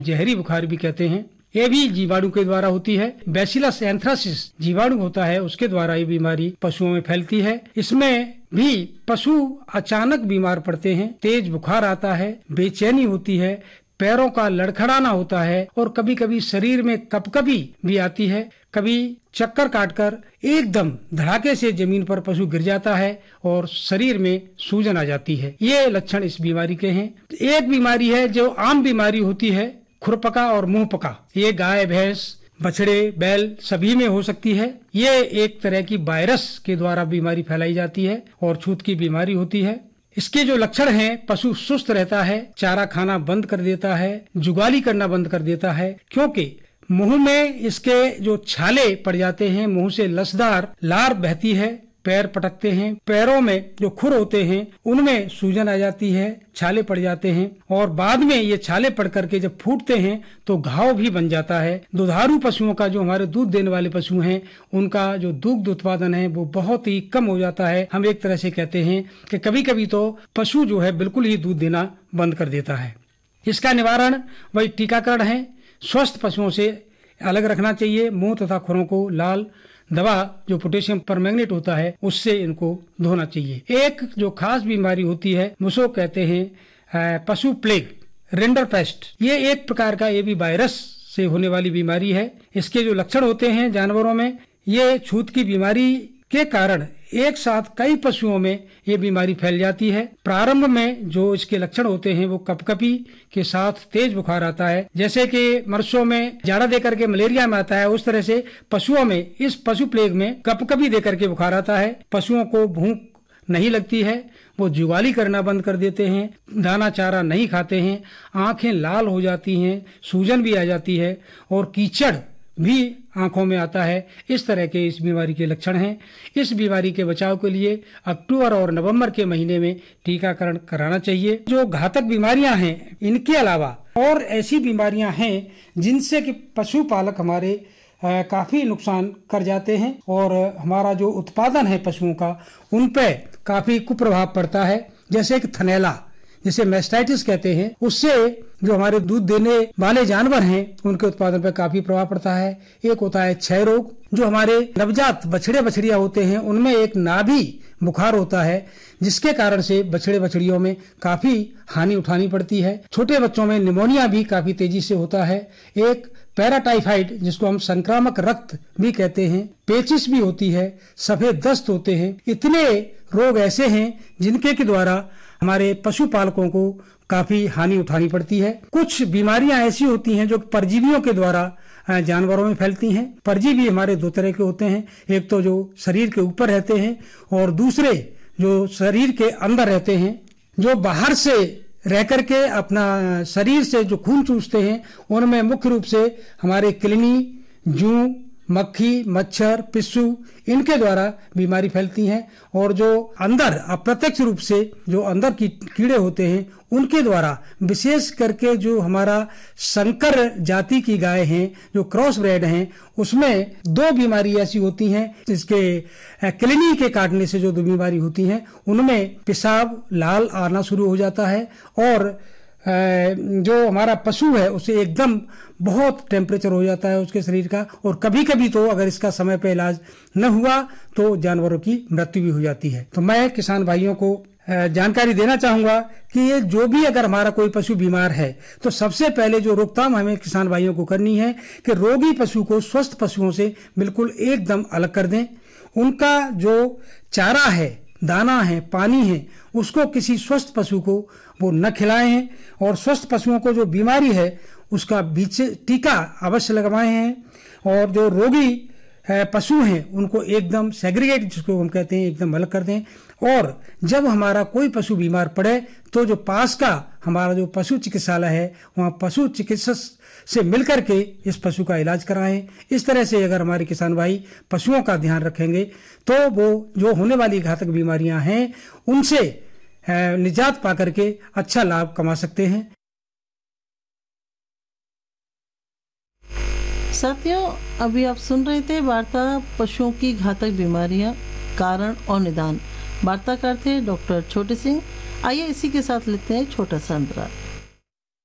जहरी बुखार भी कहते हैं। ये भी जीवाणु के द्वारा होती है। बैसिलस एंथ्रासिस जीवाणु होता है, उसके द्वारा ये बीमारी पशुओं में फैलती है। इसमें भी पशु अचानक बीमार पड़ते हैं, तेज बुखार आता है, बेचैनी होती है, पैरों का लड़खड़ाना होता है और कभी कभी शरीर में कपकपी भी आती है। कभी चक्कर काटकर एकदम धड़ाके से जमीन पर पशु गिर जाता है और शरीर में सूजन आ जाती है। ये लक्षण इस बीमारी के हैं। एक बीमारी है जो आम बीमारी होती है, खुरपका और मुंहपका। ये गाय, भैंस, बछड़े, बैल सभी में हो सकती है। ये एक तरह की वायरस के द्वारा बीमारी फैलाई जाती है और छूत की बीमारी होती है। इसके जो लक्षण हैं, पशु सुस्त रहता है, चारा खाना बंद कर देता है, जुगाली करना बंद कर देता है, क्योंकि मुंह में इसके जो छाले पड़ जाते हैं, मुंह से लसदार लार बहती है, पैर पटकते हैं, पैरों में जो खुर होते हैं उनमें सूजन आ जाती है, छाले पड़ जाते हैं और बाद में ये छाले पड़ करके जब फूटते हैं तो घाव भी बन जाता है। दुधारू पशुओं का, जो हमारे दूध देने वाले पशु हैं, उनका जो दुग्ध उत्पादन है वो बहुत ही कम हो जाता है। हम एक तरह से कहते हैं कि कभी कभी तो पशु जो है बिल्कुल ही दूध देना बंद कर देता है। इसका निवारण वही टीकाकरण है। स्वस्थ पशुओं से अलग रखना चाहिए। मुंह तथा खुरों को लाल दवा जो पोटेशियम परमैंगनेट होता है उससे इनको धोना चाहिए। एक जो खास बीमारी होती है उसको कहते हैं पशु प्लेग, रिंडरपेस्ट। ये एक प्रकार का ये भी वायरस से होने वाली बीमारी है। इसके जो लक्षण होते हैं जानवरों में, ये छूत की बीमारी के कारण एक साथ कई पशुओं में ये बीमारी फैल जाती है। प्रारंभ में जो इसके लक्षण होते हैं वो कपकपी के साथ तेज बुखार आता है, जैसे कि मर्सों में जाड़ा देकर के मलेरिया में आता है, उस तरह से पशुओं में इस पशु प्लेग में कपकपी देकर के बुखार आता है। पशुओं को भूख नहीं लगती है, वो जुगाली करना बंद कर देते हैं, दाना चारा नहीं खाते हैं, आंखें लाल हो जाती हैं, सूजन भी आ जाती है और कीचड़ भी आंखों में आता है। इस तरह के इस बीमारी के लक्षण हैं। इस बीमारी के बचाव के लिए अक्टूबर और नवंबर के महीने में टीकाकरण कराना चाहिए। जो घातक बीमारियां हैं, इनके अलावा और ऐसी बीमारियां हैं जिनसे कि पशुपालक हमारे काफी नुकसान कर जाते हैं और हमारा जो उत्पादन है पशुओं का उन पे काफी कुप्रभाव पड़ता है। जैसे कि थनैला, जिसे मैस्टाइटिस कहते हैं, उससे जो हमारे दूध देने वाले जानवर हैं उनके उत्पादन पर काफी प्रभाव पड़ता है। एक होता है क्षय रोग, जो हमारे नवजात बछड़े बछड़ियां होते हैं उनमें एक नाभि बुखार होता है, जिसके कारण से बछड़े बछड़ियों में काफी हानि उठानी पड़ती है। छोटे बच्चों में निमोनिया भी काफी तेजी से होता है। एक पैराटाइफाइड, जिसको हम संक्रामक रक्त भी कहते हैं, पेचिस भी होती है, सफेद दस्त होते हैं। इतने रोग ऐसे हैं जिनके के द्वारा हमारे पशुपालकों को काफी हानि उठानी पड़ती है। कुछ बीमारियां ऐसी होती हैं जो परजीवियों के द्वारा जानवरों में फैलती हैं। परजीवी हमारे दो तरह के होते हैं, एक तो जो शरीर के ऊपर रहते हैं और दूसरे जो शरीर के अंदर रहते हैं। जो बाहर से रह करके अपना शरीर से जो खून चूसते हैं उनमें मुख्य रूप से हमारे कृमि, जूं, मक्खी, मच्छर, पिस्सू, इनके द्वारा बीमारी फैलती है। और जो अंदर अप्रत्यक्ष रूप से जो अंदर की कीड़े होते हैं उनके द्वारा, विशेष करके जो हमारा संकर जाति की गाय हैं, जो क्रॉस ब्रेड हैं, उसमें दो बीमारी ऐसी होती हैं जिसके कृमि के काटने से जो दो बीमारी होती हैं उनमें पेशाब लाल आना शुरू हो जाता है और जो हमारा पशु है उसे एकदम बहुत टेम्परेचर हो जाता है उसके शरीर का। और कभी कभी तो अगर इसका समय पे इलाज न हुआ तो जानवरों की मृत्यु भी हो जाती है। तो मैं किसान भाइयों को जानकारी देना चाहूंगा कि ये जो भी अगर हमारा कोई पशु बीमार है तो सबसे पहले जो रोकथाम हमें किसान भाइयों को करनी है कि रोगी पशु को स्वस्थ पशुओं से बिल्कुल एकदम अलग कर दें। उनका जो चारा है, दाना है, पानी है, उसको किसी स्वस्थ पशु को वो न खिलाएं और स्वस्थ पशुओं को जो बीमारी है उसका बीच टीका अवश्य लगवाए हैं। और जो रोगी पशु हैं उनको एकदम सेग्रीगेट, जिसको हम कहते हैं, एकदम अलग कर दें। और जब हमारा कोई पशु बीमार पड़े तो जो पास का हमारा जो पशु चिकित्सालय है वहाँ पशु चिकित्सक से मिलकर के इस पशु का इलाज कराएं। इस तरह से अगर हमारे किसान भाई पशुओं का ध्यान रखेंगे तो वो जो होने वाली घातक बीमारियां हैं उनसे निजात पा करके अच्छा लाभ कमा सकते हैं। साथियों, अभी आप सुन रहे थे वार्ता पशुओं की घातक बीमारियां, कारण और निदान। वार्ताकार थे डॉक्टर छोटे सिंह। आइए इसी के साथ लेते हैं छोटा सा अंतराल।